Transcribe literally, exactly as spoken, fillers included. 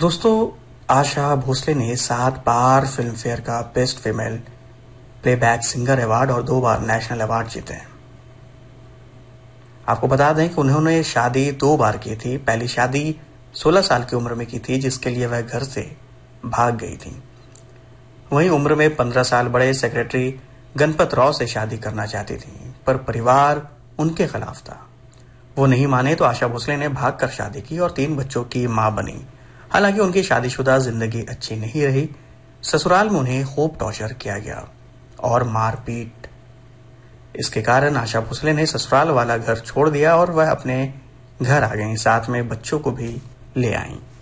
दोस्तों, आशा भोसले ने सात बार फिल्म फेयर का best female playback singer award और दो बार नेशनल अवार्ड जीते हैं। आपको बता दें कि उन्होंने शादी दो बार की थी। पहली शादी सोलह साल की उम्र में की थी, जिसके लिए वह घर से भाग गई थी। वहीं उम्र में पंद्रह साल बड़े सेक्रेटरी गणपत राव से शादी करना चाहती थी, पर परिवार उनके खिलाफ था। वो नहीं माने तो आशा भोसले ने भागकर शादी की और तीन बच्चों की मां बनी। हालांकि उनकी शादीशुदा जिंदगी अच्छी नहीं रही। ससुराल में उन्हें खूब टॉर्चर किया गया और मारपीट। इसके कारण आशा भोसले ने ससुराल वाला घर छोड़ दिया और वह अपने घर आ गईं, साथ में बच्चों को भी ले आईं।